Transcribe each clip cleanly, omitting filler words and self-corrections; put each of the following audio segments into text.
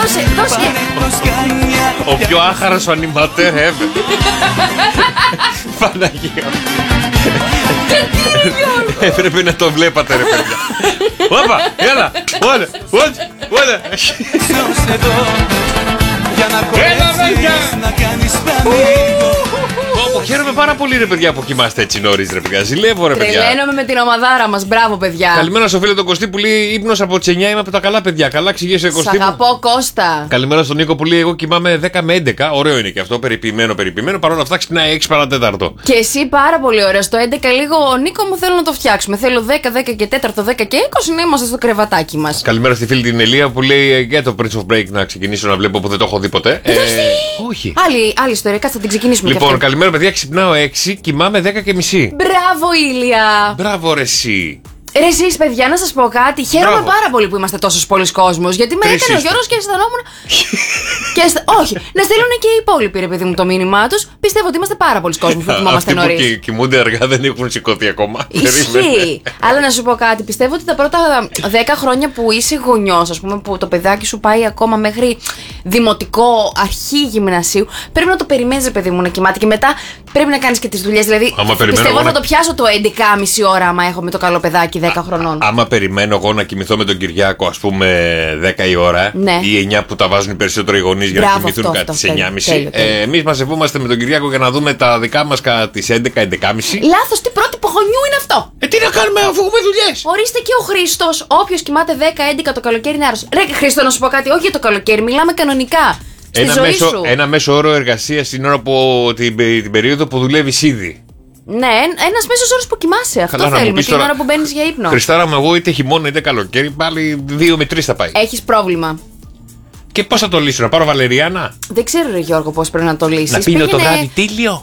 Δώσε. Ο πιο άχαρος ανιματέρ ever. Παναγία. Έπρεπε να το βλέπατε ρε παιδιά. Όπα, έλα. Όλα. Έλα παιδιά. Χαίρομαι πάρα πολύ ρε παιδιά που κοιμάστε έτσι νωρίς ρε παιδιά. Ζηλεύω ρε παιδιά. Τρελαίνομαι με την ομαδάρα μας. Μπράβο παιδιά. Καλημέρα στο φίλο τον Κωστή που λέει ύπνος από τις 9. Είμαι από τα καλά παιδιά. Καλά εξηγήσε Κωστή. Σ' αγαπώ Κώστα. Καλημέρα στον Νίκο που λέει εγώ κοιμάμαι 10 με 11. Ωραίο είναι και αυτό. Περιποιημένο. Παρ' όλα αυτά ξυπνάει 6 παρατέταρτο. Και εσύ πάρα πολύ ωραία. Στο 11 λίγο Νίκο μου θέλω να το φτιάξουμε. Θέλω 10, 10 και 4, 10 και 20 να είμαστε στο κρεβατάκι μας. Καλημέρα στη φίλη την Ελία που λέει για το Prince of Break να ξεκινήσω να βλέπω που δεν το έχω δει ποτέ. Όχι. Άλλη ιστορία, κάτσε θα την ξεκινήσουμε. Λοιπόν, καλημέρα παιδιά, ξυπνάω 6, κοιμάμαι 10 και μισή. Μπράβο Ήλια. Μπράβο ρε εσύ. Ρε εσείς παιδιά, να σας πω κάτι. Χαίρομαι πάρα πολύ που είμαστε τόσος πολλοί κόσμος. Γιατί με έκανε ο Γιώργος και αισθανόμουν. Όχι, να στείλουν και οι υπόλοιποι ρε παιδί μου το μήνυμά τους. Πιστεύω ότι είμαστε πάρα πολλοί κόσμος που κοιμόμαστε νωρίς. Αυτοί που κοιμούνται αργά δεν έχουν σηκωθεί ακόμα. Ισχύει. Αλλά να σου πω κάτι. Πιστεύω ότι τα πρώτα 10 χρόνια που είσαι γονιός, ας πούμε, που το παιδάκι σου πάει ακόμα μέχρι δημοτικό, αρχή γυμνασίου, πρέπει να το περιμένεις ρε παιδί μου να κοιμάται και μετά πρέπει να κάνεις και τις δουλειές. Δηλαδή, πιστεύω θα το πιάσω το 11,5 ώρα άμα έχω με το καλό παιδάκι 10 χρονών. Άμα περιμένω εγώ να κοιμηθώ με τον Κυριάκο, ας πούμε 10 η ώρα ή 9 που τα βάζουν οι περισσότεροι γονείς για να κοιμηθούν κατά τις 9.30. Εμείς μαζευόμαστε με τον Κυριάκο για να δούμε τα δικά μας κατά τις 11-11.30. Λάθος, τι πρότυπο γονιού είναι αυτό. Τι να κάνουμε αφού έχουμε δουλειές. Ορίστε και ο Χρήστος. Όποιος κοιμάται 10-11 το καλοκαίρι είναι άρρωστος. Ρε Χρήστο, να σου πω κάτι. Όχι για το καλοκαίρι, μιλάμε κανονικά. Ένα μέσο όρο εργασίας την ώρα την περίοδο που δουλεύεις ήδη. Ναι, ένας μέσος όρος που κοιμάσαι. Αυτό θέλουμε την ώρα που μπαίνεις για ύπνο. Χριστάρα μου, εγώ είτε χειμώνα είτε καλοκαίρι, πάλι 2 με 3 θα πάει. Έχεις πρόβλημα. Και πώς θα το λύσω, να πάρω βαλεριάνα? Δεν ξέρω, ρε Γιώργο, πώς πρέπει να το λύσεις. Να πίνω το γάδι τίλιο.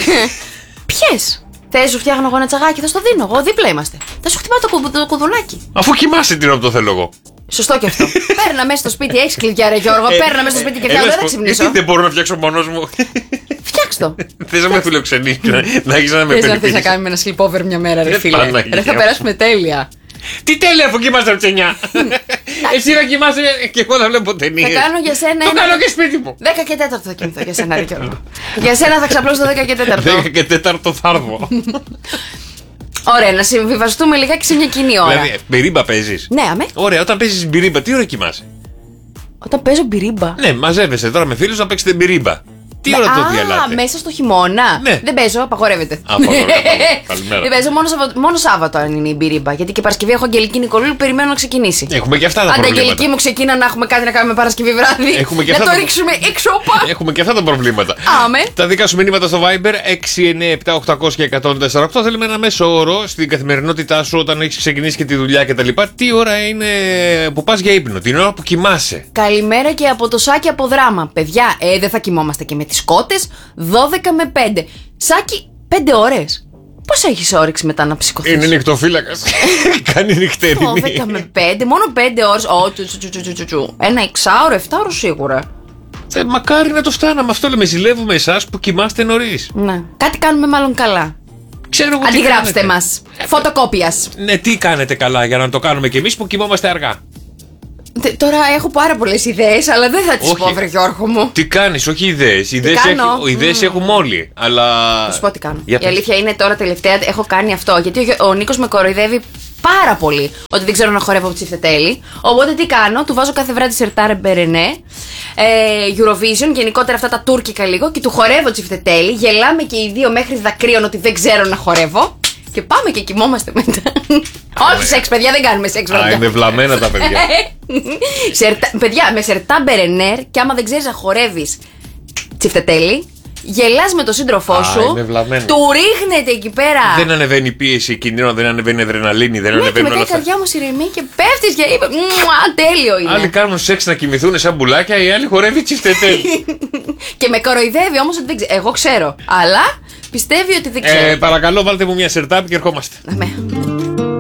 Ποιες? Θες σου φτιάχνω εγώ ένα τσαγάκι, θα στο δίνω εγώ, δίπλα είμαστε. Θα σου χτυπάω το κουδουνάκι. Αφού κοιμάσαι την ώρα που το θέλω εγώ. Σωστό και αυτό. Παίρνα μέσα στο σπίτι, έχεις κλειδιά ρε Γιώργο. Παίρνα μέσα στο σπίτι και φτιάχνω, δεν θα ξυπνήσω. Γιατί δεν μπορώ να φτιάξω μόνος μου. Φτιάξ' το. Θες να με φιλοξενείς και να έχεις να με περιποιήσεις. Θες να κάνουμε ένα sleepover μια μέρα ρε φίλε. Ρε θα περάσουμε τέλεια. Τι τέλεια αφού κοιμάσαι από τις 9. Εσύ να κοιμάσαι και εγώ να βλέπω ταινίες. Θα κάνω για σένα. Το κάνω και σπίτι μου. 10 και 4 θα κοιμηθώ για σένα ρε Γιώργο. Για σένα θα ξαπλώσω το 10 και 4. 10 και 4 θα έρθω. Ωραία, να συμβιβαστούμε λιγάκι σε μια κοινή ώρα. Δηλαδή, μπυρίμπα παίζεις? Ναι, αμέ. Ωραία, όταν παίζεις μπυρίμπα, τι ώρα κοιμάσαι? Όταν παίζω μπυρίμπα. Ναι, μαζεύεσαι τώρα με φίλους να παίξετε μπυρίμπα. Τι ώρα το διαλάτε? Μέσα στο χειμώνα. Ναι. Δεν παίζω, απαγορεύεται. Καλημέρα. Δεν παίζω μόνο Σάββατο αν είναι η μπυρίμπα. Γιατί και Παρασκευή έχω Αγγελική Νικολούλου, περιμένω να ξεκινήσει. Έχουμε και αυτά τα προβλήματα. Αν Αγγελική μου ξεκίνα να έχουμε κάτι να κάνουμε Παρασκευή βράδυ. Να το ρίξουμε έξω. Έχουμε και αυτά τα προβλήματα. Άμε. Τα δικά σου μηνύματα στο Viber 697-800 και 104.8. Θέλουμε ένα μέσο όρο στην καθημερινότητά σου όταν έχεις ξεκινήσει και τη δουλειά κτλ. Τι ώρα είναι που πας για ύπνο, την ώρα που κοιμάσαι? Καλημέρα και από το Σάκη από Δράμα. Παιδιά, δεν θα κοιμόμαστε και με τις κότες 12 με 5. Σάκη, 5 ώρες. Πώς έχεις όρεξη μετά να ψυχοθείς? Είναι νυχτοφύλακας. Κάνει νυχτερινή. 12 με 5, μόνο 5 ώρες. Ένα 6ωρο, 7ωρο σίγουρα. Μακάρι να το φτάναμε. Αυτό λέμε. Ζηλεύουμε εσάς που κοιμάστε νωρίς. Ναι. Κάτι κάνουμε μάλλον καλά. Ξέρω εγώ. Αντιγράψτε μας. Φωτοκόπιας. Ναι, τι κάνετε καλά για να το κάνουμε κι εμείς που κοιμόμαστε αργά? Τώρα έχω πάρα πολλές ιδέες, αλλά δεν θα τις πω, βρε Γιώργο μου. Τι κάνεις, όχι ιδέες. Ιδέες έχουμε όλοι. Αλλά. Θα σου πω τι κάνω. Η αλήθεια είναι τώρα τελευταία έχω κάνει αυτό. Γιατί ο Νίκος με κοροϊδεύει πάρα πολύ ότι δεν ξέρω να χορεύω από τσιφτετέλη. Οπότε τι κάνω, του βάζω κάθε βράδυ Σερτάρε Μπερενέ, Eurovision, γενικότερα αυτά τα τουρκικά λίγο, και του χορεύω τσιφτετέλη. Γελάμε και οι δύο μέχρι δακρύων ότι δεν ξέρω να χορεύω. Και πάμε και κοιμόμαστε μετά. Όχι σεξ, παιδιά, δεν κάνουμε σεξ. Είναι βλαμμένα τα παιδιά. Παιδιά, με Σερτά Μπερενέρ, και άμα δεν ξέρεις να χορεύεις τσιφτετέλη, γελάς με τον σύντροφό σου, του ρίχνετε εκεί πέρα. Δεν ανεβαίνει η πίεση κινδύνων, δεν ανεβαίνει η αδρεναλίνη, δεν ανεβαίνει όλα αυτά. Και μετά η καρδιά μου σειρεμεί και πέφτεις και είπε τέλειο είναι. Άλλοι κάνουν σεξ να κοιμηθούν σαν μπουλάκια, οι άλλοι χορεύει τσιφτετέλη. Και με κοροϊδεύει όμως ότι δεν ξέρω. Εγώ ξέρω, αλλά πιστεύει ότι δεν ξέρω. Παρακαλώ, βάλτε μου μια σερτάπη και ερχόμαστε.